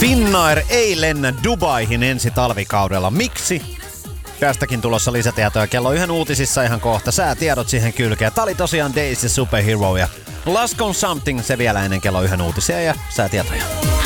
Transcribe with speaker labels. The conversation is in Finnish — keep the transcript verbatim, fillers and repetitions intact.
Speaker 1: Finnair ei lennä Dubaihin ensi talvikaudella. Miksi? Tästäkin tulossa lisätietoja kello yhden uutisissa ihan kohta. Säätiedot siihen kylkeen. Tää oli tosiaan Daisy Superhero ja Last on Something, se vielä ennen kello yhden uutisia ja säätietoja.